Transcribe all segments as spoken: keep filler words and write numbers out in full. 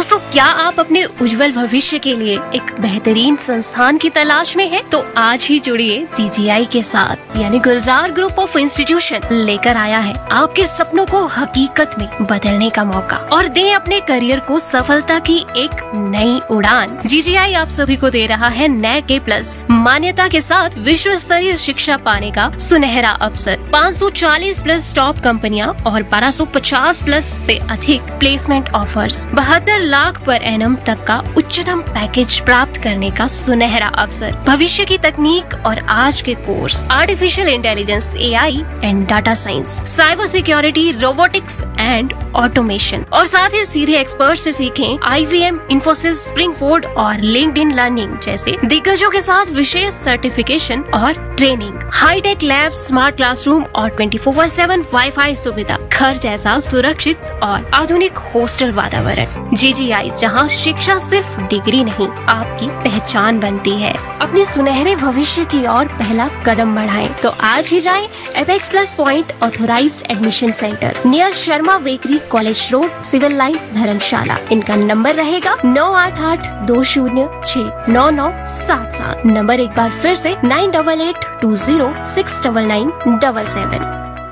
दोस्तों, क्या आप अपने उज्जवल भविष्य के लिए एक बेहतरीन संस्थान की तलाश में हैं? तो आज ही जुड़िए जी जी आई के साथ, यानी गुलजार ग्रुप ऑफ इंस्टीट्यूशन लेकर आया है आपके सपनों को हकीकत में बदलने का मौका और दें अपने करियर को सफलता की एक नई उड़ान। जी जी आई आप सभी को दे रहा है नैक ए प्लस मान्यता के साथ विश्व स्तरीय शिक्षा पाने का सुनहरा अवसर। पाँच सौ चालीस प्लस टॉप कंपनियां और बारह सौ पचास प्लस से अधिक प्लेसमेंट ऑफर्स, बहत्तर लाख पर एनम तक का उच्चतम पैकेज प्राप्त करने का सुनहरा अवसर, भविष्य की तकनीक और आज के course artificial intelligence, A I and data science, cyber security, robotics and automation, और साथ ही सीधे एक्सपर्ट से सीखें आई वी एम, इन्फोसिस, स्प्रिंगफोर्ड और लिंक्डइन लर्निंग जैसे दिग्गजों के साथ विशेष सर्टिफिकेशन और training, hi tech lab, smart classroom और twenty four by seven wifi सुविधा, घर जैसा सुरक्षित और आधुनिक हॉस्टल वातावरण। जी जी आई, जहां शिक्षा सिर्फ डिग्री नहीं आपकी पहचान बनती है। अपने सुनहरे भविष्य की ओर पहला कदम बढ़ाएं, तो आज ही जाएं apex plus point authorised admission centre near Sharma bakery, college road, civil line, धर्मशाला। इनका नंबर रहेगा नौ आठ आठ दो शून्य छह नौ नौ सात सात। नंबर एक बार फिर से nine double eight to zero six double nine double seven.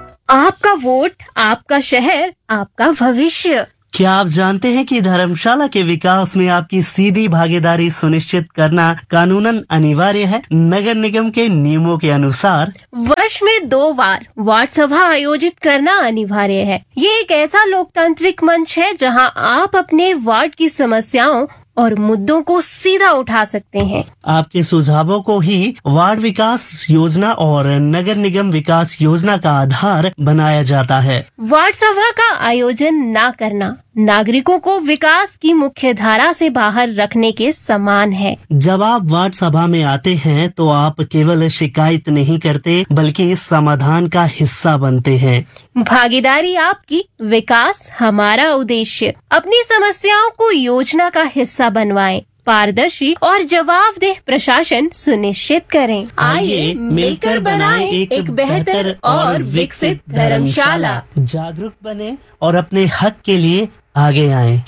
आपका वोट, आपका शहर, आपका भविष्य। क्या आप जानते हैं कि धर्मशाला के विकास में आपकी सीधी भागीदारी सुनिश्चित करना कानूनन अनिवार्य है। नगर निगम के नियमों के अनुसार वर्ष में दो बार वार्ड सभा आयोजित करना अनिवार्य है। ये एक ऐसा लोकतांत्रिक मंच है जहां आप अपने वार्ड की समस्याओं और मुद्दों को सीधा उठा सकते हैं। आपके सुझावों को ही वार्ड विकास योजना और नगर निगम विकास योजना का आधार बनाया जाता है। वार्ड सभा का आयोजन न करना नागरिकों को विकास की मुख्य धारा से बाहर रखने के समान है। जब आप वार्ड सभा में आते हैं तो आप केवल शिकायत नहीं करते बल्कि समाधान का हिस्सा बनते हैं। भागीदारी आपकी, विकास हमारा उद्देश्य। अपनी समस्याओं को योजना का हिस्सा बनवाएं, पारदर्शी और जवाबदेह प्रशासन सुनिश्चित करें। आइए मिलकर बनाएं एक बेहतर और विकसित धर्मशाला। जागरूक बने और अपने हक के लिए आगे आएं।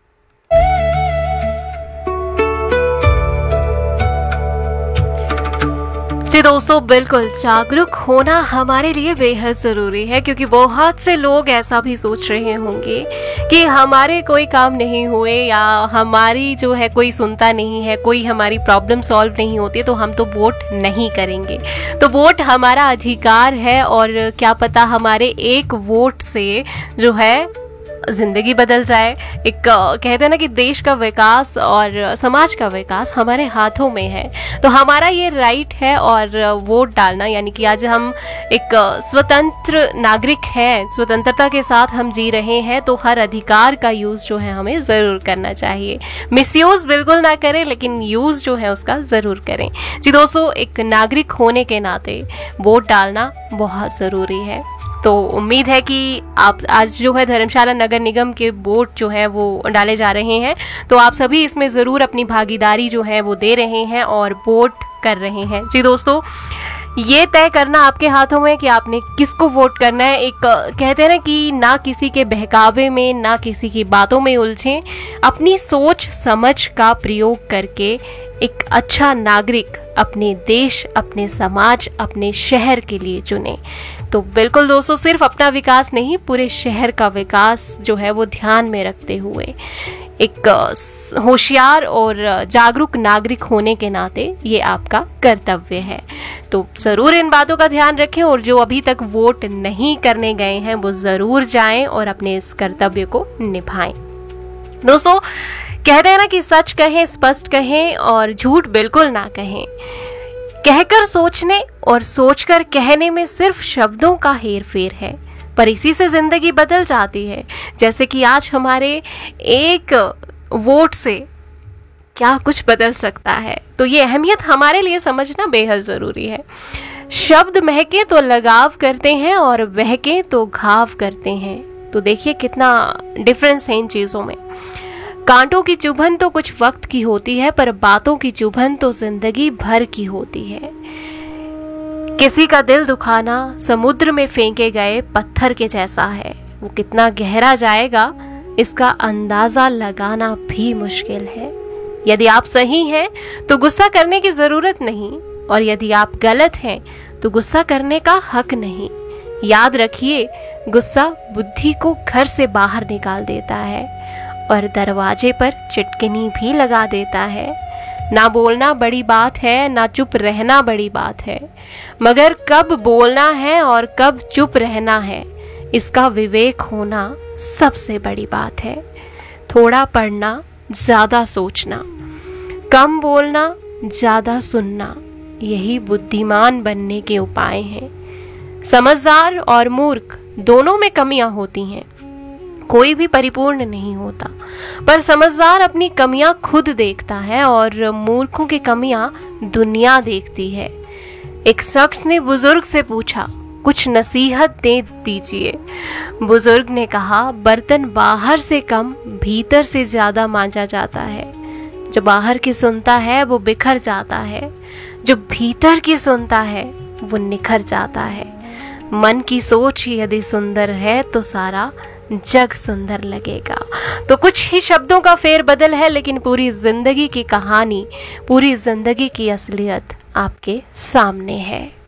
जी दोस्तों, बिल्कुल जागरूक होना हमारे लिए बेहद ज़रूरी है, क्योंकि बहुत से लोग ऐसा भी सोच रहे होंगे कि हमारे कोई काम नहीं हुए या हमारी जो है कोई सुनता नहीं है, कोई हमारी प्रॉब्लम सॉल्व नहीं होती, तो हम तो वोट नहीं करेंगे। तो वोट हमारा अधिकार है और क्या पता हमारे एक वोट से जो है जिंदगी बदल जाए। एक कहते हैं ना कि देश का विकास और समाज का विकास हमारे हाथों में है, तो हमारा ये राइट है और वोट डालना, यानी कि आज हम एक स्वतंत्र नागरिक हैं, स्वतंत्रता के साथ हम जी रहे हैं, तो हर अधिकार का यूज़ जो है हमें ज़रूर करना चाहिए। मिसयूज़ बिल्कुल ना करें, लेकिन यूज़ जो है उसका ज़रूर करें। जी दोस्तों, एक नागरिक होने के नाते वोट डालना बहुत ज़रूरी है। तो उम्मीद है कि आप आज जो है धर्मशाला नगर निगम के वोट जो है वो डाले जा रहे हैं, तो आप सभी इसमें ज़रूर अपनी भागीदारी जो है वो दे रहे हैं और वोट कर रहे हैं। जी दोस्तों, ये तय करना आपके हाथों में कि आपने किसको वोट करना है। एक कहते हैं ना कि ना किसी के बहकावे में, ना किसी की बातों में उलझें, अपनी सोच समझ का प्रयोग करके एक अच्छा नागरिक अपने देश, अपने समाज, अपने शहर के लिए चुने। तो बिल्कुल दोस्तों, सिर्फ अपना विकास नहीं, पूरे शहर का विकास जो है वो ध्यान में रखते हुए एक होशियार और जागरूक नागरिक होने के नाते ये आपका कर्तव्य है। तो ज़रूर इन बातों का ध्यान रखें और जो अभी तक वोट नहीं करने गए हैं वो ज़रूर जाएं और अपने इस कर्तव्य को निभाएं। दोस्तों, कहते हैं ना कि सच कहें, स्पष्ट कहें और झूठ बिल्कुल ना कहें। कहकर सोचने और सोचकर कहने में सिर्फ शब्दों का हेर फेर है, पर इसी से जिंदगी बदल जाती है। जैसे कि आज हमारे एक वोट से क्या कुछ बदल सकता है, तो ये अहमियत हमारे लिए समझना बेहद ज़रूरी है। शब्द महके तो लगाव करते हैं और बहके तो घाव करते हैं। तो देखिए कितना डिफरेंस है इन चीज़ों में। कांटों की चुभन तो कुछ वक्त की होती है, पर बातों की चुभन तो जिंदगी भर की होती है। किसी का दिल दुखाना समुद्र में फेंके गए पत्थर के जैसा है, वो कितना गहरा जाएगा इसका अंदाजा लगाना भी मुश्किल है। यदि आप सही हैं तो गुस्सा करने की जरूरत नहीं, और यदि आप गलत हैं तो गुस्सा करने का हक नहीं। याद रखिए, गुस्सा बुद्धि को घर से बाहर निकाल देता है और दरवाजे पर चिटकनी भी लगा देता है। ना बोलना बड़ी बात है, ना चुप रहना बड़ी बात है, मगर कब बोलना है और कब चुप रहना है, इसका विवेक होना सबसे बड़ी बात है। थोड़ा पढ़ना, ज्यादा सोचना, कम बोलना, ज्यादा सुनना, यही बुद्धिमान बनने के उपाय हैं। समझदार और मूर्ख दोनों में कमियां होती हैं, कोई भी परिपूर्ण नहीं होता, पर समझदार अपनी कमियां खुद देखता है और मूर्खों की कमियां दुनिया देखती है। एक शख्स ने बुजुर्ग से पूछा, कुछ नसीहत दे दीजिए। बुजुर्ग ने कहा, बर्तन बाहर से कम भीतर से ज्यादा मांजा जाता है। जो बाहर की सुनता है वो बिखर जाता है, जो भीतर की सुनता है वो निखर जाता है। मन की सोच यदि सुंदर है तो सारा जग सुंदर लगेगा। तो कुछ ही शब्दों का फेरबदल है, लेकिन पूरी जिंदगी की कहानी, पूरी जिंदगी की असलियत आपके सामने है।